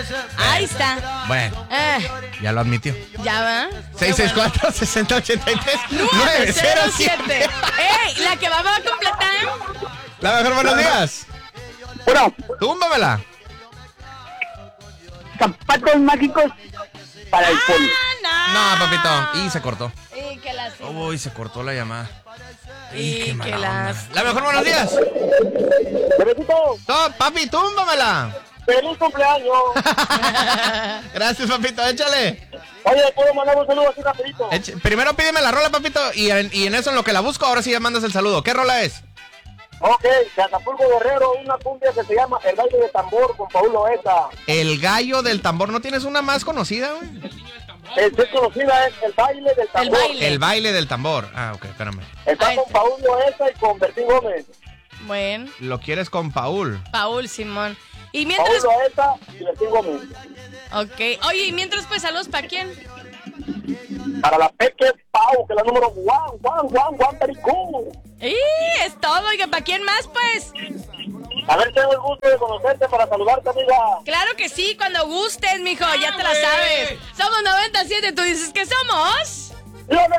Ahí está. Bueno, ya lo admitió. Ya va. 664-6083-907. ¡Ey! La que va a completar. La mejor, buenos días. Bueno, Túmbamela. zapatos mágicos para el poli. No, papito. Y se cortó. Y que lástima. Uy, se cortó la llamada. Y qué mala que onda. lástima. La mejor, buenos días. Bebecito, Papi, túmbamela. feliz cumpleaños. Gracias, papito, échale. Oye, ¿puedo mandar un saludo así rapidito? Primero pídeme la rola, papito, y en eso en lo que la busco, ahora sí ya mandas el saludo. ¿Qué rola es? Ok, de Acapulco Guerrero, una cumbia que se llama El Baile de Tambor con Paul Loesa. El gallo del tambor. ¿No tienes una más conocida, güey? Es conocida, es El Baile del Tambor. El baile del tambor. Ah, ok, espérame. Está Ahí con está. Paul Loesa y con Bertín Gómez. Bueno, Lo quieres con Paul. Paul Simón. Y Paul mientras. Loesa y Bertín Gómez. Ok. Oye, y mientras, pues, saludos para quién. Para la Peque Pau, que es la número Juan Pericú. Y es todo. Oiga, ¿para quién más, pues? A ver, tengo el gusto de conocerte para saludarte, amiga. Claro que sí, cuando gustes, mijo. Ya te la sabes. Somos 97. ¿Tú dices que somos? ¡Yo